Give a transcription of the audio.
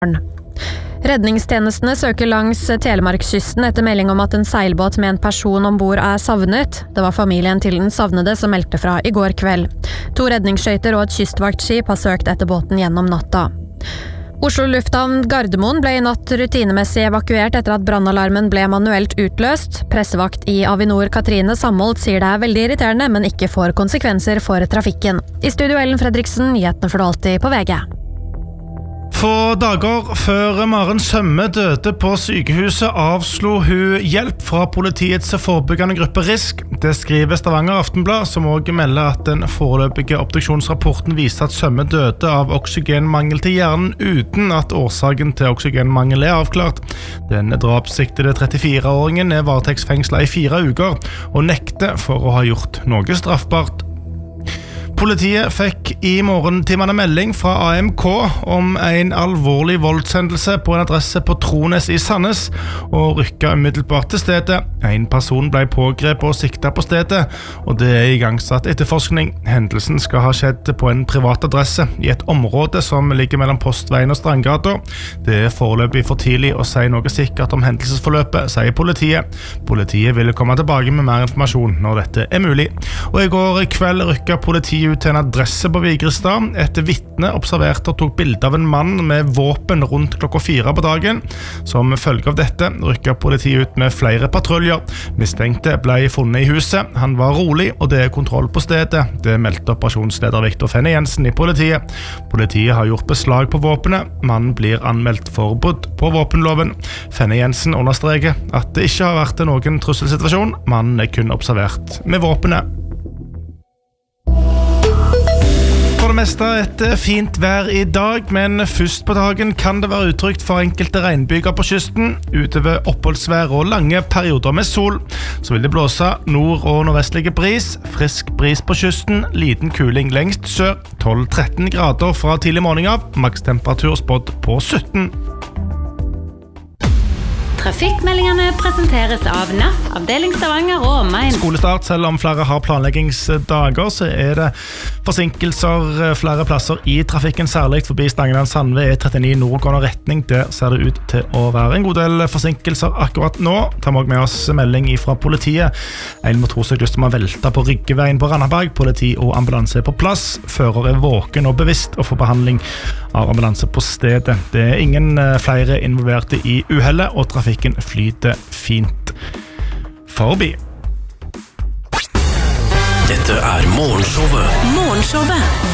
Redningstjenestene søker langs Telemarkskysten etter melding om at en seilbåt med en person ombord savnet. Det var familien til den savnede som meldte fra I går kveld. 2 redningsskøyter og et kystvaktskip har søkt etter båten gjennom natta. Oslo lufthavn Gardermoen ble I natt rutinemessig evakuert etter at brannalarmen ble manuelt utløst. Pressevakt I Avinor Katrine Samholt sier det veldig irriterende, men ikke får konsekvenser for trafikken. I studio Ellen Fredriksen, nyhetene for det alltid på VG. Få dager før Maren Sømme døde på sykehuset avslo hun hjelp fra politiets forebyggende gruppe RISK. Det skriver Stavanger Aftenblad, som også melder at den foreløpige obduksjonsrapporten viser at Sømme døde av oksygenmangel til hjernen uten at årsaken til oksygenmangel avklart. Den drapssiktede 34-åringen varetektsfengslet I 4 uker og nekter for å ha gjort noe straffbart. Politiet fikk I morgentimene melding fra AMK om en alvorlig voldshendelse på en adresse på Trones I Sandnes og rykket umiddelbart til stedet. En person ble pågrepet og siktet på stedet, og det igangsatt etterforskning. Hendelsen skal ha skjedd på en privat adresse I et område som ligger mellom Postveien og Strandgata. Det foreløpig for tidlig å si noe sikkert om hendelsesforløpet, sier politiet. Politiet vil komme tilbake med mer informasjon når dette mulig. Og I går kveld rykket politiet ut til en adresse på Vigrestad. Et vitne observerte og tok bilde av en mann med våpen rundt klokka 4 på dagen. Som følge av dette rykket politiet ut med flere patruljer. Mistenkte ble funnet I huset. Han var rolig, og det kontroll på stedet. Det meldte operasjonsleder Victor Fenne Jensen I politiet. Politiet har gjort beslag på våpenet. Mannen blir anmeldt for brudd på våpenloven. Fenne Jensen understreker at det ikke har vært noen trusselsituasjon. Mannen kun observert med våpenet. For det meste et fint vær I dag, men først på dagen kan det være utrygt for enkelte regnbyger på kysten. Utover oppholdsvær og lange perioder med sol, så vil det blåse nord- og nordvestlige bris. Frisk bris på kysten, liten kuling lengst sør, 12-13 grader fra tidlig morgen av, makstemperatur spådd på 17. Trafikkmeldingene presenteres av NAF, avdeling Stavanger og omegn. Skolestart, selv om flere har planleggingsdager, så det forsinkelser flere plasser I trafikken, særlig forbi Stangeland-Sandve E39 nordgående retning. Der ser det ut til å være en god del forsinkelser akkurat nå. Tar vi også med oss melding fra politiet. En motorsyklist som har veltet på Ryggeveien på Randaberg. Politi og ambulanse på plass. Fører våken og bevisst og får behandling av ambulanse på stedet. Det ingen flere involverte I uhellet, og trafikken flyter fint forbi. Dette Morgenshowet.